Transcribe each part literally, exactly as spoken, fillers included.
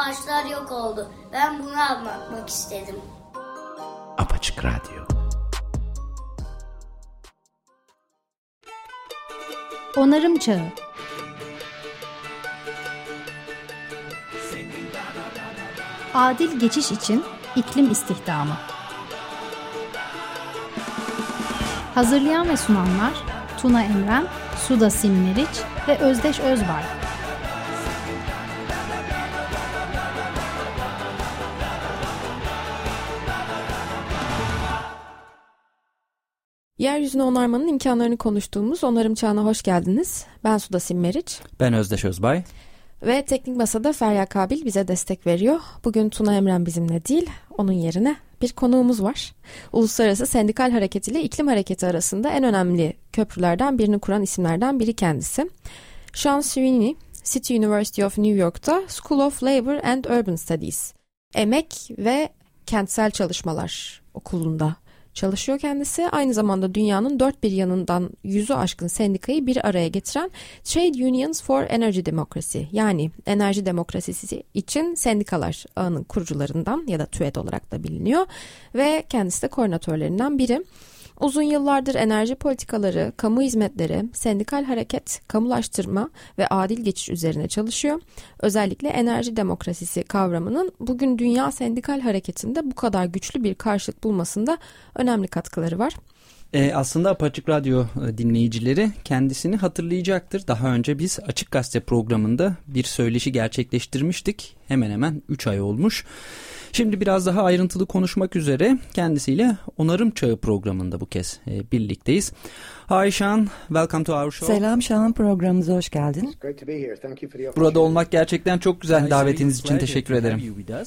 ağaçlar yok oldu. Ben bunu anlatmak istedim. Apaçık Radyo. Onarım Çağı. Adil geçiş için iklim istihdamı. Hazırlayan ve sunanlar Tuna Emren, Suda Simmeriç ve Özdeş Özbay. Yeryüzünü onarmanın imkanlarını konuştuğumuz Onarım Çağı'na hoş geldiniz. Ben Suda Simmeriç. Ben Özdeş Özbay. Ve Teknik Masa'da Ferya Kabil bize destek veriyor. Bugün Tuna Emren bizimle değil, onun yerine bir konuğumuz var. Uluslararası Sendikal Hareket ile İklim Hareketi arasında en önemli köprülerden birini kuran isimlerden biri kendisi. Sean Sweeney, City University of New York'ta School of Labor and Urban Studies, Emek ve Kentsel Çalışmalar Okulu'nda çalışıyor kendisi. Aynı zamanda dünyanın dört bir yanından yüzü aşkın sendikayı bir araya getiren Trade Unions for Energy Democracy, yani enerji demokrasisi için sendikalar ağının kurucularından ya da TÜED olarak da biliniyor ve kendisi de koordinatörlerinden biri. Uzun yıllardır enerji politikaları, kamu hizmetleri, sendikal hareket, kamulaştırma ve adil geçiş üzerine çalışıyor. Özellikle enerji demokrasisi kavramının bugün dünya sendikal hareketinde bu kadar güçlü bir karşılık bulmasında önemli katkıları var. E, aslında Apaçık Radyo dinleyicileri kendisini hatırlayacaktır. Daha önce biz Açık Gazete programında bir söyleşi gerçekleştirmiştik. Hemen hemen üç ay olmuş. Şimdi biraz daha ayrıntılı konuşmak üzere kendisiyle Onarım Çağı programında bu kez e, birlikteyiz. Hi Sean, welcome to our show. Selam Sean, programımıza hoş geldin. Burada olmak gerçekten çok güzel. Davetiniz için teşekkür ederim.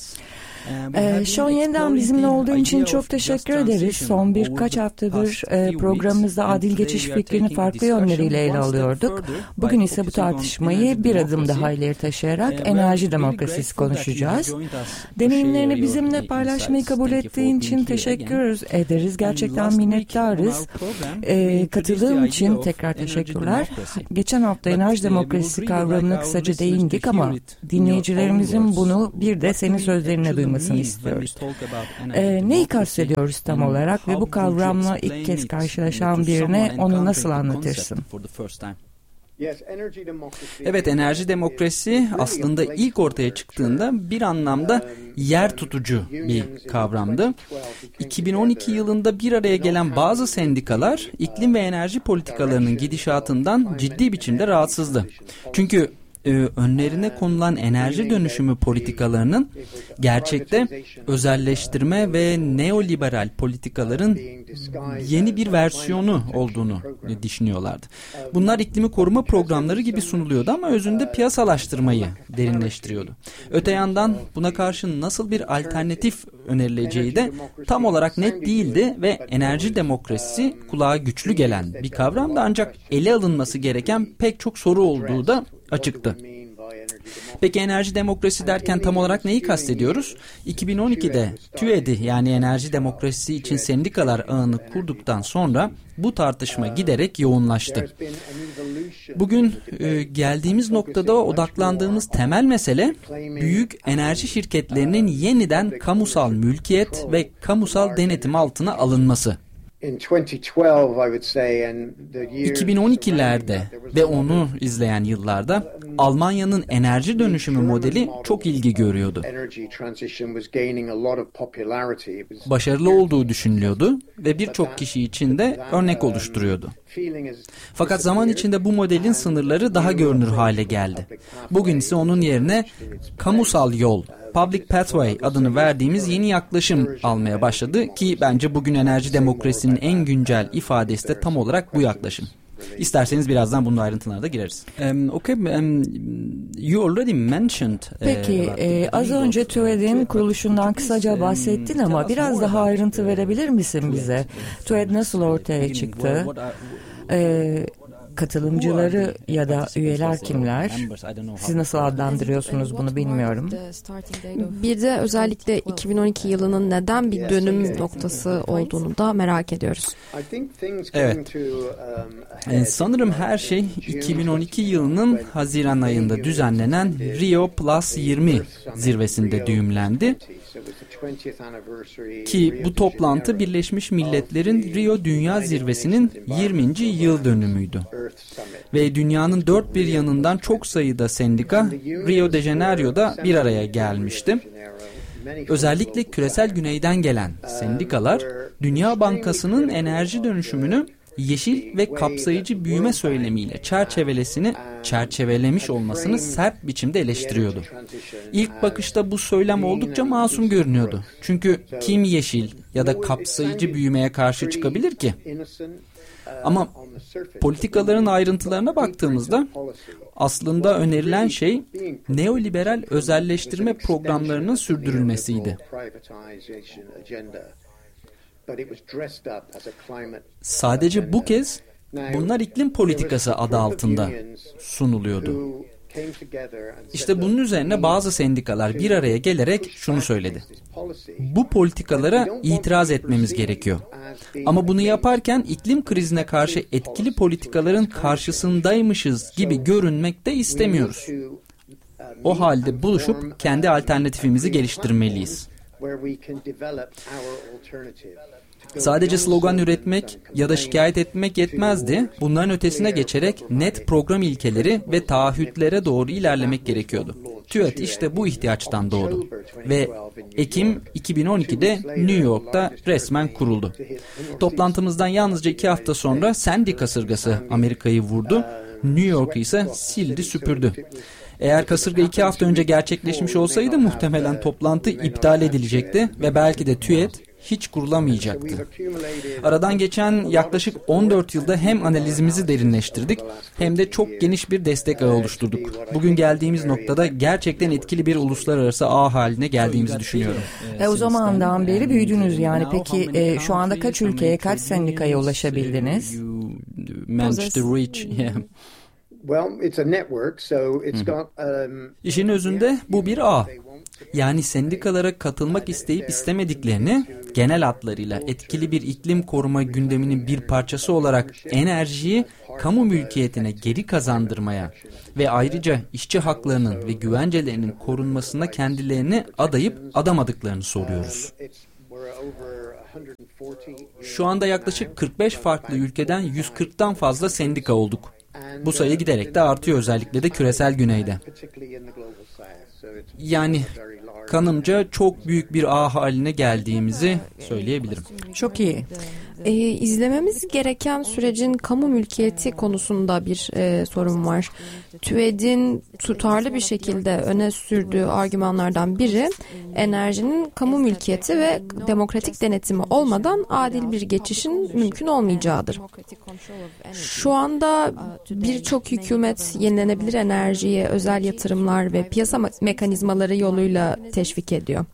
Ee, Sean, yeniden bizimle olduğun için çok teşekkür ederiz. Son birkaç haftadır e, programımızda adil geçiş fikrini farklı yönleriyle ele alıyorduk. Bugün ise bu tartışmayı bir adım daha ileri taşıyarak enerji demokrasisi konuşacağız. Deneyimlerini bizimle paylaşmayı kabul ettiğin için teşekkür ederiz. Gerçekten minnettarız. E, katıldığın için tekrar teşekkürler. Geçen hafta enerji demokrasisi kavramına kısaca değindik ama dinleyicilerimizin bunu bir de senin sözlerine duymak istiyoruz. Ee, neyi kastediyoruz tam olarak ve bu kavramla ilk kez karşılaşan birine onu nasıl anlatırsın? Evet, enerji demokrasi aslında ilk ortaya çıktığında bir anlamda yer tutucu bir kavramdı. iki bin on iki yılında bir araya gelen bazı sendikalar iklim ve enerji politikalarının gidişatından ciddi biçimde rahatsızdı. Çünkü önlerine konulan enerji dönüşümü politikalarının gerçekte özelleştirme ve neoliberal politikaların yeni bir versiyonu olduğunu düşünüyorlardı. Bunlar iklimi koruma programları gibi sunuluyordu ama özünde piyasalaştırmayı derinleştiriyordu. Öte yandan buna karşı nasıl bir alternatif önerileceği de tam olarak net değildi ve enerji demokrasisi kulağa güçlü gelen bir kavramdı, ancak ele alınması gereken pek çok soru olduğu da açıktı. Peki enerji demokrasi derken tam olarak neyi kastediyoruz? iki bin on ikide TÜED'i, yani enerji demokrasisi için sendikalar ağını kurduktan sonra bu tartışma giderek yoğunlaştı. Bugün e, geldiğimiz noktada odaklandığımız temel mesele büyük enerji şirketlerinin yeniden kamusal mülkiyet ve kamusal denetim altına alınması. iki bin on ikilerde ve onu izleyen yıllarda Almanya'nın enerji dönüşümü modeli çok ilgi görüyordu. Başarılı olduğu düşünülüyordu ve birçok kişi için de örnek oluşturuyordu. Fakat zaman içinde bu modelin sınırları daha görünür hale geldi. Bugün ise onun yerine kamusal yol, Public Pathway adını verdiğimiz yeni yaklaşım almaya başladı ki bence bugün enerji demokrasinin en güncel ifadesi de tam olarak bu yaklaşım. İsterseniz birazdan bunun ayrıntılarına da gireriz. Um, okay, um, you already mentioned. Peki, e, az önce TÜED'in kuruluşundan kısaca bahsettin ama biraz daha ayrıntı verebilir misin bize? TÜED nasıl ortaya çıktı? E, katılımcıları ya da üyeler kimler? Siz nasıl adlandırıyorsunuz bunu bilmiyorum. Bir de özellikle iki bin on iki yılının neden bir dönüm noktası olduğunu da merak ediyoruz. Evet. Ee, sanırım her şey iki bin on iki yılının Haziran ayında düzenlenen Rio Plus yirmi zirvesinde düğümlendi. Ki bu toplantı Birleşmiş Milletler'in Rio Dünya Zirvesi'nin yirminci yıl dönümüydü. Ve dünyanın dört bir yanından çok sayıda sendika Rio de Janeiro'da bir araya gelmişti. Özellikle küresel güneyden gelen sendikalar Dünya Bankası'nın enerji dönüşümünü yeşil ve kapsayıcı büyüme söylemiyle çerçevelesini çerçevelemiş olmasını sert biçimde eleştiriyordu. İlk bakışta bu söylem oldukça masum görünüyordu. Çünkü kim yeşil ya da kapsayıcı büyümeye karşı çıkabilir ki? Ama politikaların ayrıntılarına baktığımızda aslında önerilen şey neoliberal özelleştirme programlarının sürdürülmesiydi. Sadece bu kez bunlar iklim politikası adı altında sunuluyordu. İşte bunun üzerine bazı sendikalar bir araya gelerek şunu söyledi. Bu politikalara itiraz etmemiz gerekiyor. Ama bunu yaparken iklim krizine karşı etkili politikaların karşısındaymışız gibi görünmek de istemiyoruz. O halde buluşup kendi alternatifimizi geliştirmeliyiz. Sadece slogan üretmek ya da şikayet etmek yetmezdi. Bunların ötesine geçerek net program ilkeleri ve taahhütlere doğru ilerlemek gerekiyordu. TÜET işte bu ihtiyaçtan doğdu. Ve Ekim iki bin on iki'de New York'ta resmen kuruldu. Toplantımızdan yalnızca iki hafta sonra Sandy kasırgası Amerika'yı vurdu. New York'u ise sildi süpürdü. Eğer kasırga iki hafta önce gerçekleşmiş olsaydı muhtemelen toplantı iptal edilecekti ve belki de TÜET hiç kurulamayacaktı. Aradan geçen yaklaşık on dört yılda hem analizimizi derinleştirdik hem de çok geniş bir destek ağı oluşturduk. Bugün geldiğimiz noktada gerçekten etkili bir uluslararası ağ haline geldiğimizi düşünüyorum. E, o zamandan beri büyüdünüz yani. Peki e, şu anda kaç ülkeye, kaç sendikaya ulaşabildiniz? İşin özünde bu bir ağ. Yani sendikalara katılmak isteyip istemediklerini genel hatlarıyla etkili bir iklim koruma gündeminin bir parçası olarak enerjiyi kamu mülkiyetine geri kazandırmaya ve ayrıca işçi haklarının ve güvencelerinin korunmasına kendilerini adayıp adamadıklarını soruyoruz. Şu anda yaklaşık kırk beş farklı ülkeden yüz kırk'tan fazla sendika olduk. Bu sayı giderek de artıyor, özellikle de küresel güneyde. Yani kanımca çok büyük bir ağ haline geldiğimizi söyleyebilirim. Çok iyi. Ee, izlememiz gereken sürecin kamu mülkiyeti konusunda bir e, sorun var. TÜED'in tutarlı bir şekilde öne sürdüğü argümanlardan biri enerjinin kamu mülkiyeti ve demokratik denetimi olmadan adil bir geçişin mümkün olmayacağıdır. Şu anda birçok hükümet yenilenebilir enerjiye özel yatırımlar ve piyasa mekanizmaları yoluyla teşvik ediyor.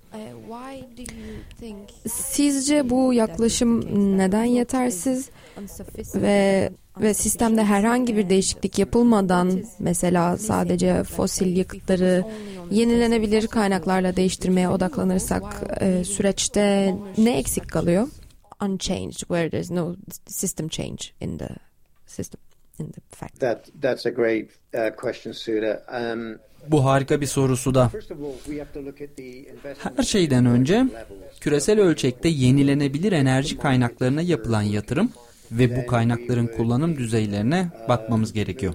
Sizce bu yaklaşım neden yetersiz ve ve sistemde herhangi bir değişiklik yapılmadan, mesela sadece fosil yakıtları yenilenebilir kaynaklarla değiştirmeye odaklanırsak e, süreçte ne eksik kalıyor? Unchanged, where there's no system change in the system, in the fact. That that's a great uh, question, Suda. Um, Bu harika bir sorusu da. Her şeyden önce küresel ölçekte yenilenebilir enerji kaynaklarına yapılan yatırım ve bu kaynakların kullanım düzeylerine bakmamız gerekiyor.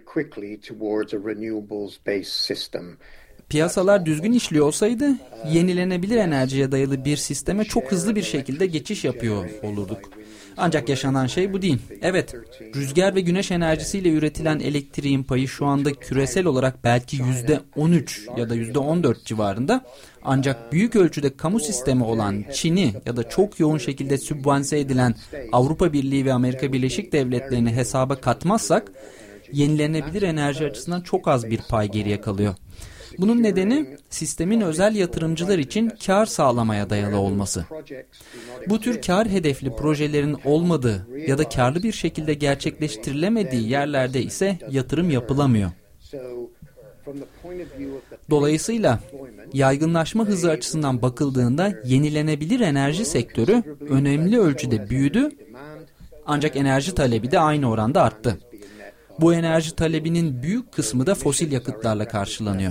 Piyasalar düzgün işliyor olsaydı yenilenebilir enerjiye dayalı bir sisteme çok hızlı bir şekilde geçiş yapıyor olurduk. Ancak yaşanan şey bu değil. Evet, rüzgar ve güneş enerjisiyle üretilen elektriğin payı şu anda küresel olarak belki yüzde on üç ya da yüzde on dört civarında. Ancak büyük ölçüde kamu sistemi olan Çin'i ya da çok yoğun şekilde sübvanse edilen Avrupa Birliği ve Amerika Birleşik Devletleri'ni hesaba katmazsak yenilenebilir enerji açısından çok az bir pay geriye kalıyor. Bunun nedeni sistemin özel yatırımcılar için kar sağlamaya dayalı olması. Bu tür kar hedefli projelerin olmadığı ya da karlı bir şekilde gerçekleştirilemediği yerlerde ise yatırım yapılamıyor. Dolayısıyla yaygınlaşma hızı açısından bakıldığında yenilenebilir enerji sektörü önemli ölçüde büyüdü, ancak enerji talebi de aynı oranda arttı. Bu enerji talebinin büyük kısmı da fosil yakıtlarla karşılanıyor.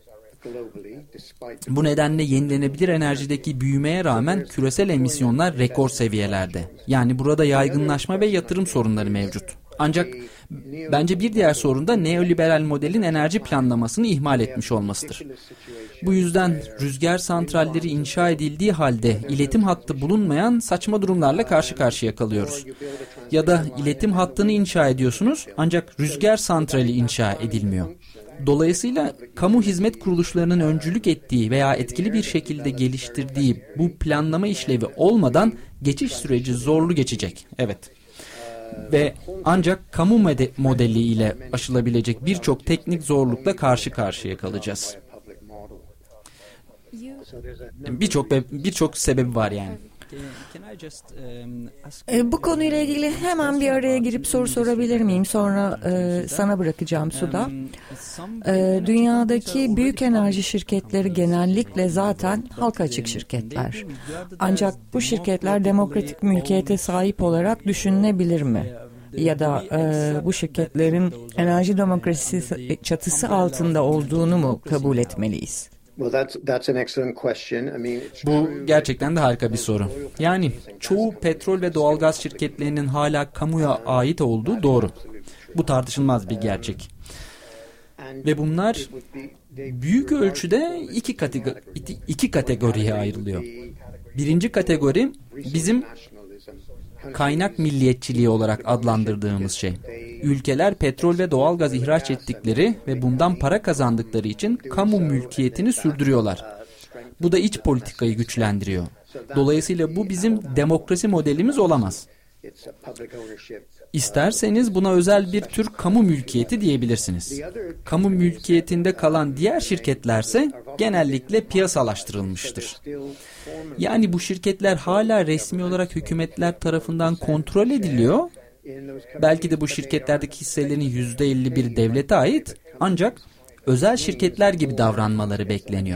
Bu nedenle yenilenebilir enerjideki büyümeye rağmen küresel emisyonlar rekor seviyelerde. Yani burada yaygınlaşma ve yatırım sorunları mevcut. Ancak bence bir diğer sorun da neoliberal modelin enerji planlamasını ihmal etmiş olmasıdır. Bu yüzden rüzgar santralleri inşa edildiği halde iletim hattı bulunmayan saçma durumlarla karşı karşıya kalıyoruz. Ya da iletim hattını inşa ediyorsunuz ancak rüzgar santrali inşa edilmiyor. Dolayısıyla kamu hizmet kuruluşlarının öncülük ettiği veya etkili bir şekilde geliştirdiği bu planlama işlevi olmadan geçiş süreci zorlu geçecek. Evet. Ve ancak kamu modeli ile aşılabilecek birçok teknik zorlukla karşı karşıya kalacağız. Birçok birçok sebebi var yani. E, bu konuyla ilgili hemen bir araya girip soru sorabilir miyim? Sonra e, sana bırakacağım Suda. E, dünyadaki büyük enerji şirketleri genellikle zaten halka açık şirketler. Ancak bu şirketler demokratik mülkiyete sahip olarak düşünülebilir mi? Ya da e, bu şirketlerin enerji demokrasisi çatısı altında olduğunu mu kabul etmeliyiz? Bu gerçekten de harika bir soru. Yani çoğu petrol ve doğalgaz şirketlerinin hala kamuya ait olduğu doğru. Bu tartışılmaz bir gerçek. Ve bunlar büyük ölçüde iki, kategori, iki kategoriye ayrılıyor. Birinci kategori bizim kaynak milliyetçiliği olarak adlandırdığımız şey. Ülkeler petrol ve doğalgaz ihraç ettikleri ve bundan para kazandıkları için kamu mülkiyetini sürdürüyorlar. Bu da iç politikayı güçlendiriyor. Dolayısıyla bu bizim demokrasi modelimiz olamaz. İsterseniz buna özel bir tür kamu mülkiyeti diyebilirsiniz. Kamu mülkiyetinde kalan diğer şirketlerse genellikle piyasalaştırılmıştır. Yani bu şirketler hala resmi olarak hükümetler tarafından kontrol ediliyor. Belki de bu şirketlerdeki hisselerin yüzde elli bir devlete ait, ancak özel şirketler gibi davranmaları bekleniyor.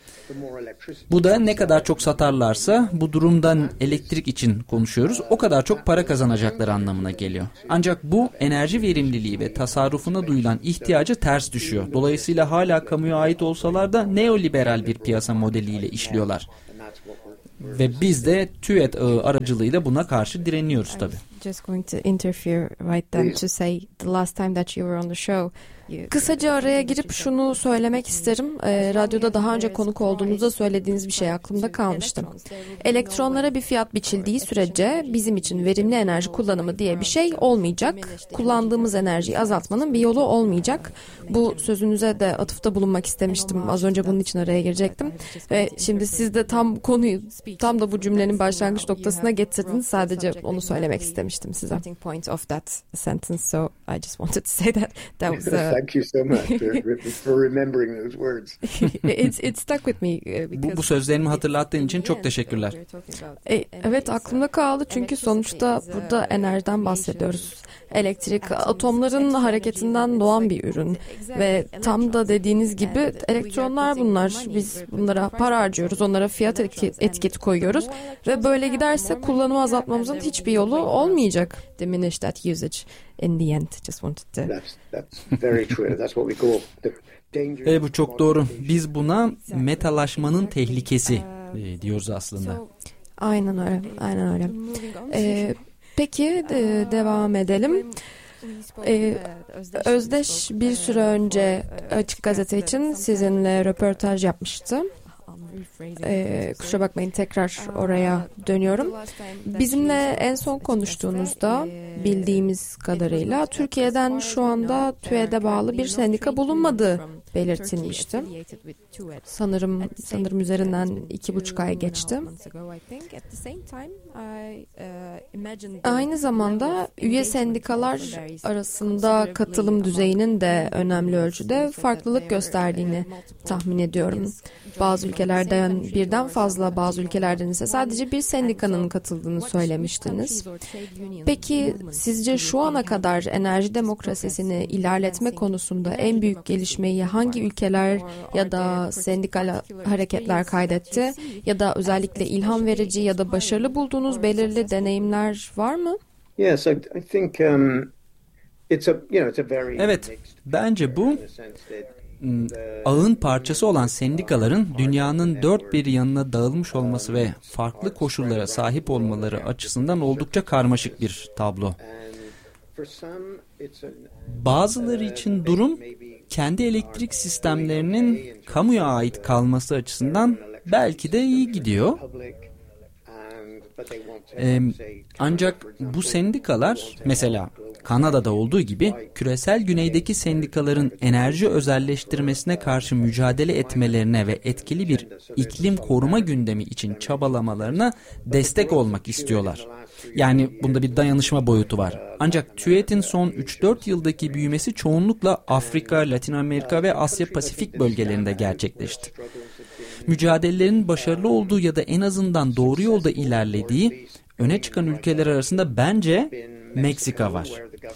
Bu da ne kadar çok satarlarsa, bu durumdan elektrik için konuşuyoruz, o kadar çok para kazanacakları anlamına geliyor. Ancak bu enerji verimliliği ve tasarrufuna duyulan ihtiyacı ters düşüyor. Dolayısıyla hala kamuya ait olsalar da neoliberal bir piyasa modeliyle işliyorlar. Ve biz de TÜET ağı aracılığıyla buna karşı direniyoruz tabii. Just going to interfere right then to say the last time that you were on the show. Kısaca araya girip şunu söylemek isterim. E, radyoda daha önce konuk olduğunuzda söylediğiniz bir şey aklımda kalmıştı. Elektronlara bir fiyat biçildiği sürece bizim için verimli enerji kullanımı diye bir şey olmayacak. Kullandığımız enerjiyi azaltmanın bir yolu olmayacak. Bu sözünüze de atıfta bulunmak istemiştim. Az önce bunun için araya girecektim. Ve şimdi siz de tam konuyu, tam da bu cümlenin başlangıç noktasına getirdiniz. Sadece onu söylemek istemiştim size. Point of that sentence, so I just wanted to say that that was a Thank you so much for, for remembering those words. It's it stuck with me. Bu, bu sözlerimi hatırlattığın için çok teşekkürler. E, evet aklımda kaldı çünkü sonuçta burada enerjiden bahsediyoruz. Elektrik atomların hareketinden doğan bir ürün ve tam da dediğiniz gibi elektronlar bunlar. Biz bunlara para harcıyoruz, onlara fiyat etiketi koyuyoruz ve böyle giderse kullanımı azaltmamızın hiçbir yolu olmayacak. Diminish that usage in the end. Just wanted to. That's, that's very true. That's what we call the danger. E, bu çok doğru. Biz buna metalaşmanın tehlikesi e, diyoruz aslında. Aynen öyle. Aynen öyle. Ee, peki de, devam edelim. Ee, Özdeş bir süre önce Açık Gazete için sizinle röportaj yapmıştı. Ee, kusura bakmayın, tekrar oraya dönüyorum. Bizimle en son konuştuğunuzda bildiğimiz kadarıyla Türkiye'den şu anda TÜE'de bağlı bir sendika bulunmadığı belirtilmişti. Sanırım sanırım üzerinden iki buçuk ay geçti. Aynı zamanda üye sendikalar arasında katılım düzeyinin de önemli ölçüde farklılık gösterdiğini tahmin ediyorum. Bazı ülkelerden birden fazla, bazı ülkelerden ise sadece bir sendikanın katıldığını söylemiştiniz. Peki sizce şu ana kadar enerji demokrasisini ilerletme konusunda en büyük gelişmeyi hangi ülkeler ya da sendikal hareketler kaydetti? Ya da özellikle ilham verici ya da başarılı bulduğunuz belirli deneyimler var mı? Yes, I, I think um, it's a, you know, it's a very Evet, bence bu ağın parçası olan sendikaların dünyanın dört bir yanına dağılmış olması ve farklı koşullara sahip olmaları açısından oldukça karmaşık bir tablo. Bazıları için durum kendi elektrik sistemlerinin kamuya ait kalması açısından belki de iyi gidiyor. Ee, ancak bu sendikalar, mesela Kanada'da olduğu gibi, küresel güneydeki sendikaların enerji özelleştirmesine karşı mücadele etmelerine ve etkili bir iklim koruma gündemi için çabalamalarına destek olmak istiyorlar. Yani bunda bir dayanışma boyutu var. Ancak TÜET'in son üç dört yıldaki büyümesi çoğunlukla Afrika, Latin Amerika ve Asya Pasifik bölgelerinde gerçekleşti. Mücadelelerin başarılı olduğu ya da en azından doğru yolda ilerlediği öne çıkan ülkeler arasında bence Meksika var.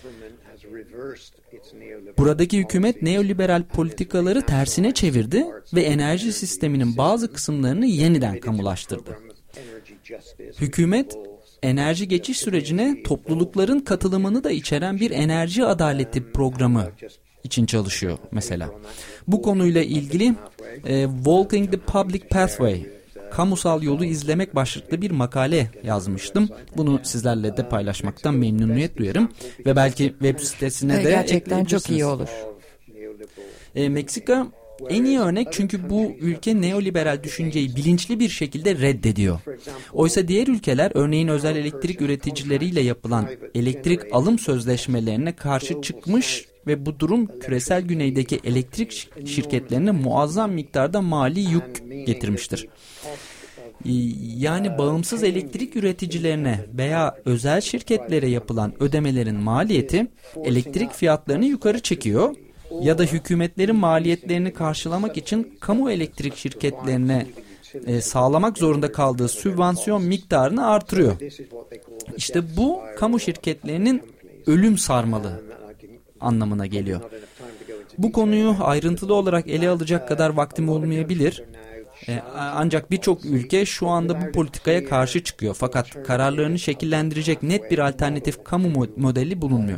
Buradaki hükümet neoliberal politikaları tersine çevirdi ve enerji sisteminin bazı kısımlarını yeniden kamulaştırdı. Hükümet enerji geçiş sürecine toplulukların katılımını da içeren bir enerji adaleti programı için çalışıyor mesela. Bu konuyla ilgili e, Walking the Public Pathway, kamusal yolu izlemek başlıklı bir makale yazmıştım. Bunu sizlerle de paylaşmaktan memnuniyet duyarım ve belki web sitesine de gerçekten çok iyi olur. E, Meksika en iyi örnek, çünkü bu ülke neoliberal düşünceyi bilinçli bir şekilde reddediyor. Oysa diğer ülkeler, örneğin özel elektrik üreticileriyle yapılan elektrik alım sözleşmelerine karşı çıkmış ve bu durum küresel güneydeki elektrik şirketlerine muazzam miktarda mali yük getirmiştir. Yani bağımsız elektrik üreticilerine veya özel şirketlere yapılan ödemelerin maliyeti elektrik fiyatlarını yukarı çekiyor ya da hükümetlerin maliyetlerini karşılamak için kamu elektrik şirketlerine e, sağlamak zorunda kaldığı sübvansiyon miktarını artırıyor. İşte bu kamu şirketlerinin ölüm sarmalı anlamına geliyor. Bu konuyu ayrıntılı olarak ele alacak kadar vaktim olmayabilir. E, ancak birçok ülke şu anda bu politikaya karşı çıkıyor. Fakat kararlarını şekillendirecek net bir alternatif kamu modeli bulunmuyor.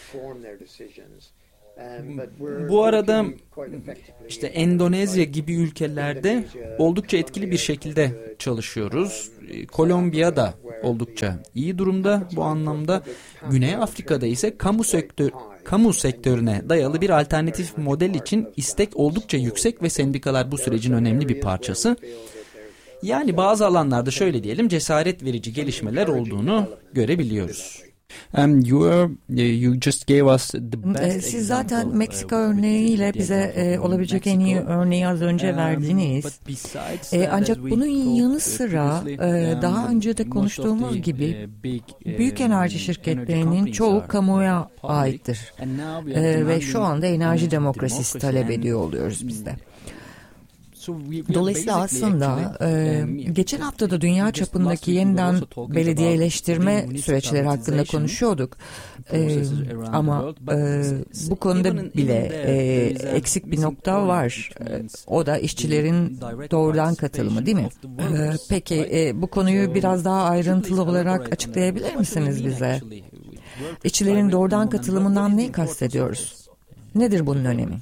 Bu arada işte Endonezya gibi ülkelerde oldukça etkili bir şekilde çalışıyoruz. Kolombiya da oldukça iyi durumda bu anlamda. Güney Afrika'da ise kamu sektör, kamu sektörüne dayalı bir alternatif model için istek oldukça yüksek ve sendikalar bu sürecin önemli bir parçası. Yani bazı alanlarda şöyle diyelim, cesaret verici gelişmeler olduğunu görebiliyoruz. Um, you were, you just gave us the best. Siz zaten Meksika örneğiyle bize e, olabilecek en iyi örneği az önce verdiniz. E, ancak bunun yanı sıra e, daha önce de konuştuğumuz gibi büyük enerji şirketlerinin çoğu kamuya aittir. E, ve şu anda enerji demokrasisi talep ediyor oluyoruz biz de. Dolayısıyla aslında e, geçen hafta da dünya çapındaki yeniden belediyeleştirme süreçleri hakkında konuşuyorduk. E, ama e, bu konuda bile e, eksik bir nokta var. E, o da işçilerin doğrudan katılımı, değil mi? E, peki e, bu konuyu biraz daha ayrıntılı olarak açıklayabilir misiniz bize? İşçilerin doğrudan katılımından neyi kastediyoruz? Nedir bunun önemi?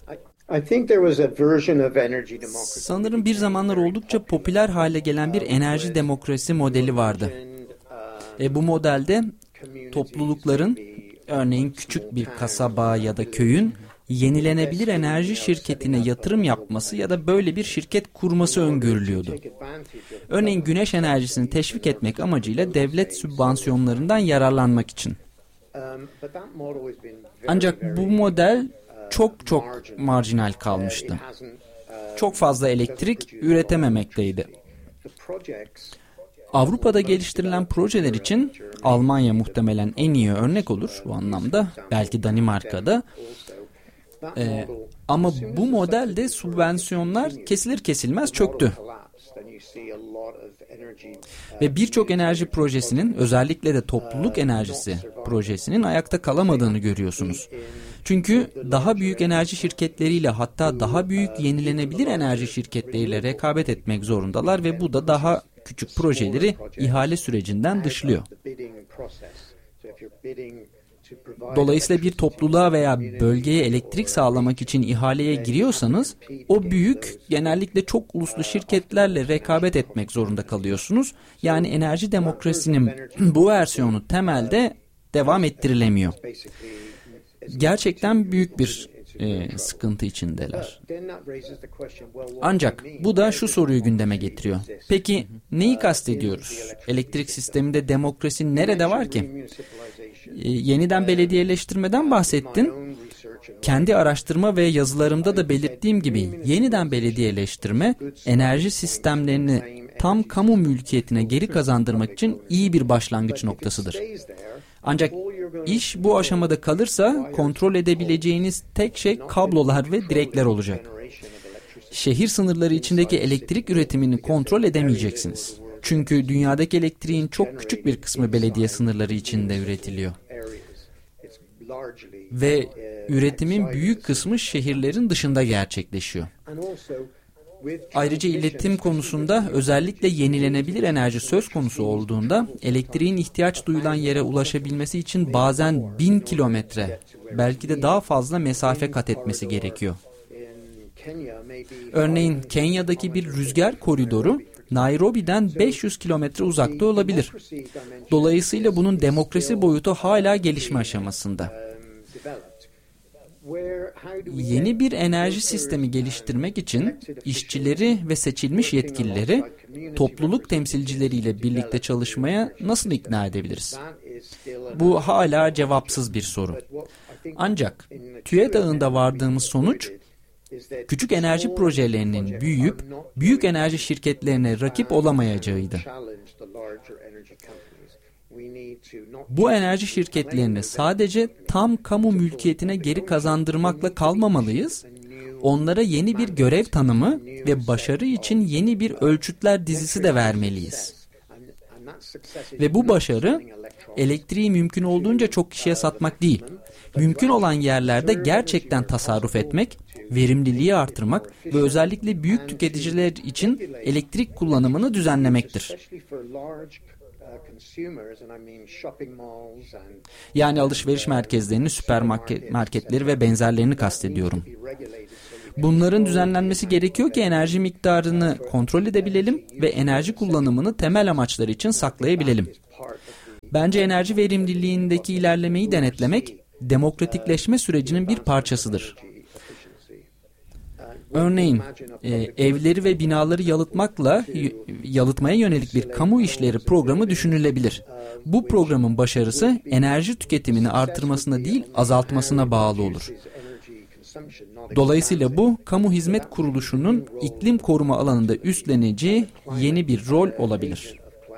Sanırım bir zamanlar oldukça popüler hale gelen bir enerji demokrasi modeli vardı. E, bu modelde toplulukların, örneğin küçük bir kasaba ya da köyün yenilenebilir enerji şirketine yatırım yapması ya da böyle bir şirket kurması öngörülüyordu. Örneğin güneş enerjisini teşvik etmek amacıyla devlet sübvansiyonlarından yararlanmak için. Ancak bu model çok çok marjinal kalmıştı. Çok fazla elektrik üretememekteydi. Avrupa'da geliştirilen projeler için Almanya muhtemelen en iyi örnek olur bu anlamda. Belki Danimarka'da. Ee, ama bu modelde subvansiyonlar kesilir kesilmez çöktü. Ve birçok enerji projesinin, özellikle de topluluk enerjisi projesinin ayakta kalamadığını görüyorsunuz. Çünkü daha büyük enerji şirketleriyle, hatta daha büyük yenilenebilir enerji şirketleriyle rekabet etmek zorundalar ve bu da daha küçük projeleri ihale sürecinden dışlıyor. Dolayısıyla bir topluluğa veya bölgeye elektrik sağlamak için ihaleye giriyorsanız, o büyük, genellikle çok uluslu şirketlerle rekabet etmek zorunda kalıyorsunuz. Yani enerji demokrasinin bu versiyonu temelde devam ettirilemiyor. Gerçekten büyük bir e, sıkıntı içindeler. Ancak bu da şu soruyu gündeme getiriyor. Peki neyi kastediyoruz? Elektrik sisteminde demokrasi nerede var ki? E, yeniden belediyeleştirmeden bahsettin. Kendi araştırma ve yazılarımda da belirttiğim gibi yeniden belediyeleştirme enerji sistemlerini tam kamu mülkiyetine geri kazandırmak için iyi bir başlangıç noktasıdır. Ancak iş bu aşamada kalırsa kontrol edebileceğiniz tek şey kablolar ve direkler olacak. Şehir sınırları içindeki elektrik üretimini kontrol edemeyeceksiniz. Çünkü dünyadaki elektriğin çok küçük bir kısmı belediye sınırları içinde üretiliyor. Ve üretimin büyük kısmı şehirlerin dışında gerçekleşiyor. Ayrıca iletim konusunda özellikle yenilenebilir enerji söz konusu olduğunda elektriğin ihtiyaç duyulan yere ulaşabilmesi için bazen bin kilometre, belki de daha fazla mesafe kat etmesi gerekiyor. Örneğin Kenya'daki bir rüzgar koridoru Nairobi'den beş yüz kilometre uzakta olabilir. Dolayısıyla bunun demokrasi boyutu hala gelişme aşamasında. Yeni bir enerji sistemi geliştirmek için işçileri ve seçilmiş yetkilileri topluluk temsilcileriyle birlikte çalışmaya nasıl ikna edebiliriz? Bu hala cevapsız bir soru. Ancak TÜYEDAK'ında vardığımız sonuç, küçük enerji projelerinin büyüyüp büyük enerji şirketlerine rakip olamayacağıydı. Bu enerji şirketlerini sadece tam kamu mülkiyetine geri kazandırmakla kalmamalıyız. Onlara yeni bir görev tanımı ve başarı için yeni bir ölçütler dizisi de vermeliyiz. Ve bu başarı elektriği mümkün olduğunca çok kişiye satmak değil. Mümkün olan yerlerde gerçekten tasarruf etmek, verimliliği artırmak ve özellikle büyük tüketiciler için elektrik kullanımını düzenlemektir. Yani alışveriş merkezlerini, süpermarketleri ve benzerlerini kastediyorum. Bunların düzenlenmesi gerekiyor ki enerji miktarını kontrol edebilelim ve enerji kullanımını temel amaçlar için saklayabilelim. Bence enerji verimliliğindeki ilerlemeyi denetlemek, demokratikleşme sürecinin bir parçasıdır. Örneğin e, evleri ve binaları yalıtmakla yalıtmaya yönelik bir kamu işleri programı düşünülebilir. Bu programın başarısı enerji tüketimini artırmasına değil azaltmasına bağlı olur. Dolayısıyla bu kamu hizmet kuruluşunun iklim koruma alanında üstleneceği yeni bir rol olabilir.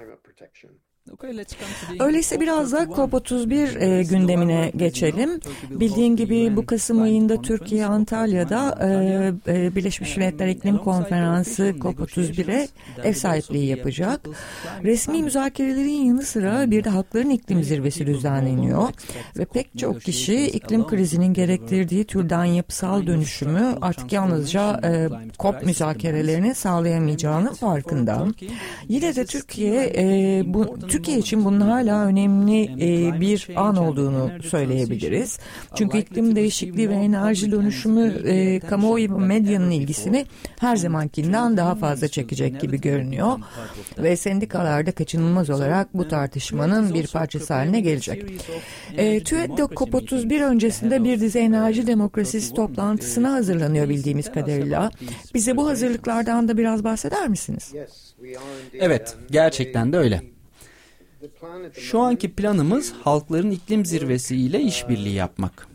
Öyleyse biraz da COP otuz bir e, gündemine geçelim. Bildiğin gibi bu Kasım ayında Türkiye Antalya'da e, e, Birleşmiş Milletler İklim Konferansı COP otuz bire ev sahipliği yapacak. Resmi müzakerelerin yanı sıra bir de Halkların İklim Zirvesi düzenleniyor ve pek çok kişi iklim krizinin gerektirdiği türden yapısal dönüşümü artık yalnızca e, COP müzakerelerini sağlayamayacağının farkında. Yine de Türkiye e, bu Türkiye Türkiye için bunun hala önemli e, bir an olduğunu söyleyebiliriz. Çünkü iklim değişikliği ve enerji dönüşümü e, kamuoyu ve medyanın ilgisini her zamankinden daha fazla çekecek gibi görünüyor. Ve sendikalar da kaçınılmaz olarak bu tartışmanın bir parçası haline gelecek. E, TÜET'de COP otuz bir öncesinde bir dizi enerji demokrasisi toplantısına hazırlanıyor bildiğimiz kadarıyla. Bize bu hazırlıklardan da biraz bahseder misiniz? Evet, gerçekten de öyle. Şu anki planımız halkların iklim zirvesi ile işbirliği yapmak.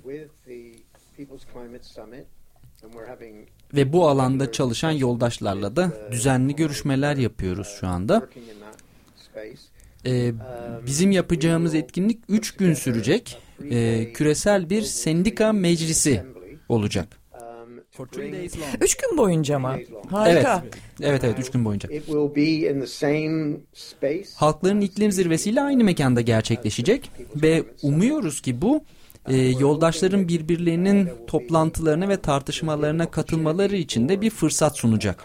Ve bu alanda çalışan yoldaşlarla da düzenli görüşmeler yapıyoruz şu anda. Ee, bizim yapacağımız etkinlik üç gün sürecek. Ee, küresel bir sendika meclisi olacak. Üç gün boyunca mı? Harika. Evet, evet, evet üç gün boyunca. Halkların iklim zirvesiyle aynı mekanda gerçekleşecek ve umuyoruz ki bu e, yoldaşların birbirlerinin toplantılarına ve tartışmalarına katılmaları için de bir fırsat sunacak.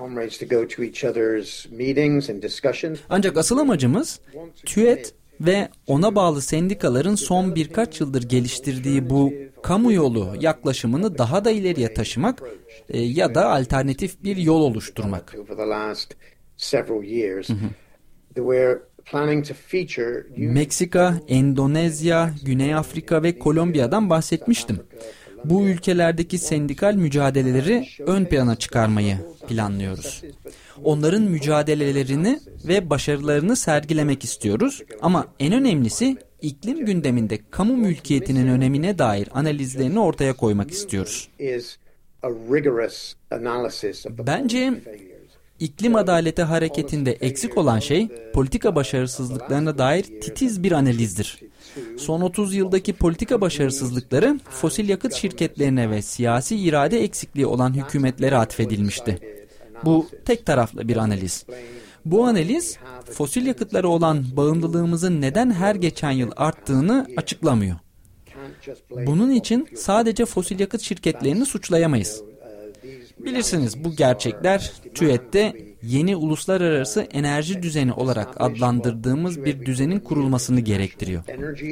Ancak asıl amacımız TÜET ve ona bağlı sendikaların son birkaç yıldır geliştirdiği bu kamu yolu yaklaşımını daha da ileriye taşımak e, ya da alternatif bir yol oluşturmak. Hı hı. Meksika, Endonezya, Güney Afrika ve Kolombiya'dan bahsetmiştim. Bu ülkelerdeki sendikal mücadeleleri ön plana çıkarmayı planlıyoruz. Onların mücadelelerini ve başarılarını sergilemek istiyoruz ama en önemlisi iklim gündeminde kamu mülkiyetinin önemine dair analizlerini ortaya koymak istiyoruz. Bence iklim adaleti hareketinde eksik olan şey politika başarısızlıklarına dair titiz bir analizdir. Son otuz yıldaki politika başarısızlıkları fosil yakıt şirketlerine ve siyasi irade eksikliği olan hükümetlere atfedilmişti. Bu tek taraflı bir analiz. Bu analiz fosil yakıtlara olan bağımlılığımızın neden her geçen yıl arttığını açıklamıyor. Bunun için sadece fosil yakıt şirketlerini suçlayamayız. Bilirsiniz bu gerçekler TÜET'te yeni uluslararası enerji düzeni olarak adlandırdığımız bir düzenin kurulmasını gerektiriyor.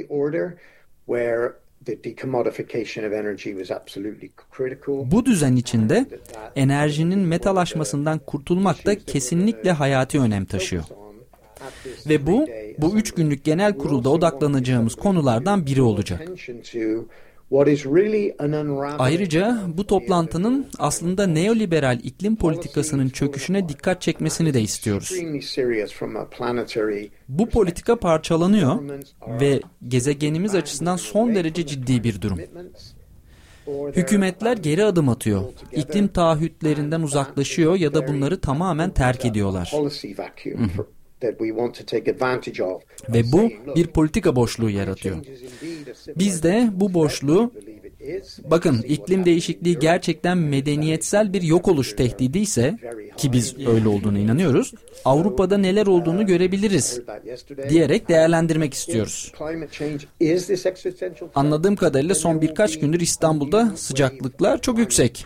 Bu düzen içinde enerjinin metalaşmasından kurtulmak da kesinlikle hayati önem taşıyor. Ve bu, bu üç günlük genel kurulda odaklanacağımız konulardan biri olacak. Ayrıca bu toplantının aslında neoliberal iklim politikasının çöküşüne dikkat çekmesini de istiyoruz. Bu politika parçalanıyor ve gezegenimiz açısından son derece ciddi bir durum. Hükümetler geri adım atıyor, iklim taahhütlerinden uzaklaşıyor ya da bunları tamamen terk ediyorlar. Hı-hı. Ve bu bir politika boşluğu yaratıyor. Biz de bu boşluğu, bakın iklim değişikliği gerçekten medeniyetsel bir yok oluş tehdidi ise, ki biz öyle olduğuna inanıyoruz, Avrupa'da neler olduğunu görebiliriz diyerek değerlendirmek istiyoruz. Anladığım kadarıyla son birkaç gündür İstanbul'da sıcaklıklar çok yüksek.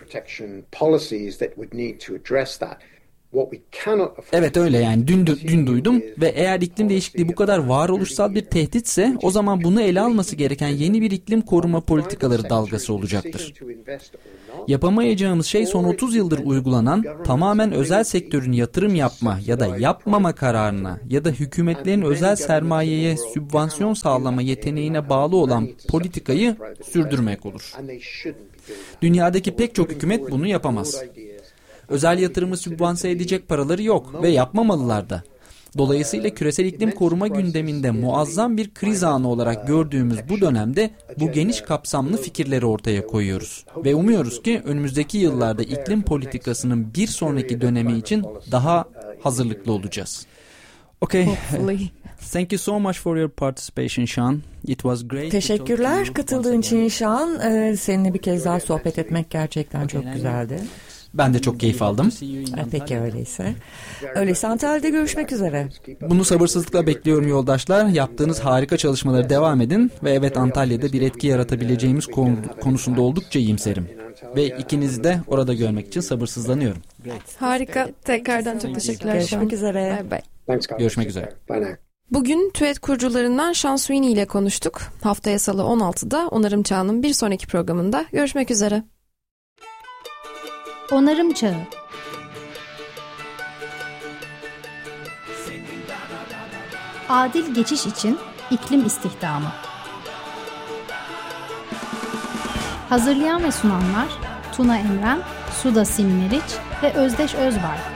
Evet öyle yani dün, dün duydum ve eğer iklim değişikliği bu kadar varoluşsal bir tehditse o zaman bunu ele alması gereken yeni bir iklim koruma politikaları dalgası olacaktır. Yapamayacağımız şey son otuz yıldır uygulanan tamamen özel sektörün yatırım yapma ya da yapmama kararına ya da hükümetlerin özel sermayeye sübvansiyon sağlama yeteneğine bağlı olan politikayı sürdürmek olur. Dünyadaki pek çok hükümet bunu yapamaz. Özel yatırımı sübvanse edecek paraları yok ve yapmamalılar da. Dolayısıyla küresel iklim koruma gündeminde muazzam bir kriz anı olarak gördüğümüz bu dönemde bu geniş kapsamlı fikirleri ortaya koyuyoruz. Ve umuyoruz ki önümüzdeki yıllarda iklim politikasının bir sonraki dönemi için daha hazırlıklı olacağız. Okay. Thank you so much for your participation, Sean. It was great. Teşekkürler katıldığın için Sean. Ee, seninle bir kez daha sohbet etmek gerçekten çok güzeldi. Ben de çok keyif aldım. Peki öyleyse. Öyleyse Antalya'da görüşmek üzere. Bunu sabırsızlıkla bekliyorum yoldaşlar. Yaptığınız harika çalışmaları devam edin. Ve evet Antalya'da bir etki yaratabileceğimiz konu, konusunda oldukça iyimserim. Ve ikinizi de orada görmek için sabırsızlanıyorum. Harika. Tekrardan çok teşekkürler. Görüşmek üzere. Bye bye. Görüşmek üzere. Bugün TÜET kurucularından Sean Sweeney ile konuştuk. Haftaya Salı on altıda Onarım Çağı'nın bir sonraki programında görüşmek üzere. Onarım Çağı. Adil geçiş için iklim istihdamı. Hazırlayan ve sunanlar Tuna Emren, Suda Simneriç ve Özdeş Özbay.